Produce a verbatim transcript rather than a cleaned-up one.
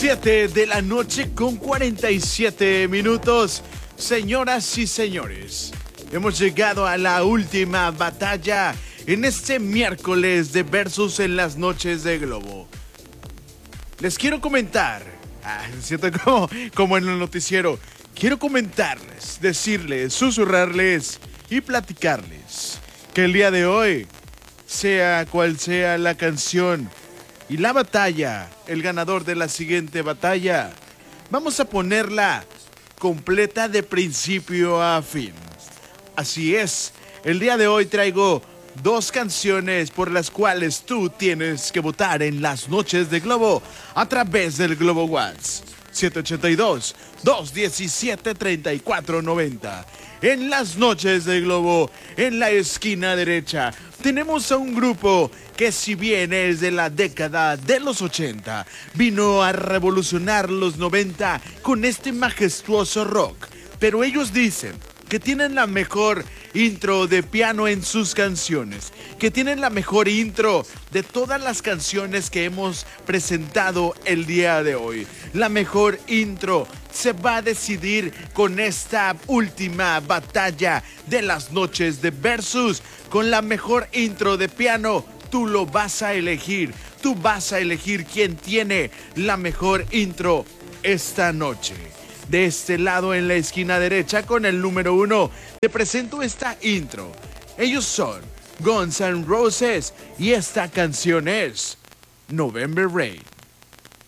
siete de la noche con cuarenta y siete minutos. Señoras y señores, hemos llegado a la última batalla en este miércoles de Versus en las noches de Globo. Les quiero comentar, ah, siento como, como en el noticiero, quiero comentarles, decirles, susurrarles y platicarles que el día de hoy, sea cual sea la canción y la batalla, el ganador de la siguiente batalla, vamos a ponerla completa de principio a fin. Así es, el día de hoy traigo dos canciones por las cuales tú tienes que votar en las noches de Globo a través del Globo WhatsApp siete ocho dos, dos uno siete, tres cuatro nueve cero. En las noches de Globo, en la esquina derecha, tenemos a un grupo que, si bien es de la década de los ochenta, vino a revolucionar los noventa con este majestuoso rock. Pero ellos dicen que tienen la mejor intro de piano en sus canciones, que tienen la mejor intro de todas las canciones que hemos presentado el día de hoy. La mejor intro se va a decidir con esta última batalla de las noches de Versus. Con la mejor intro de piano, tú lo vas a elegir. Tú vas a elegir quién tiene la mejor intro esta noche. De este lado, en la esquina derecha, con el número uno, te presento esta intro. Ellos son Guns N' Roses y esta canción es November Rain.